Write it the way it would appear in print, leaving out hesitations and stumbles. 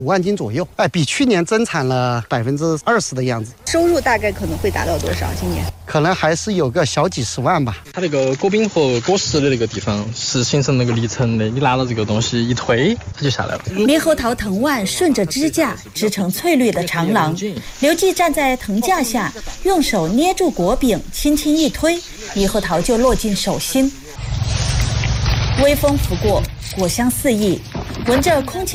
5万斤左右，比去年增产了20%的样子。 收入大概可能会达到多少？今年可能还是有个小几十万吧。 它那个果柄和果实的那个地方是形成那个离层的，你拿了这个东西一推，它就下来了。 猕猴桃藤蔓顺着支架织成翠绿的长廊，刘季站在藤架下，用手捏住果柄，轻轻一推，猕猴桃就落进手心。微风拂过，果香四溢，闻着空气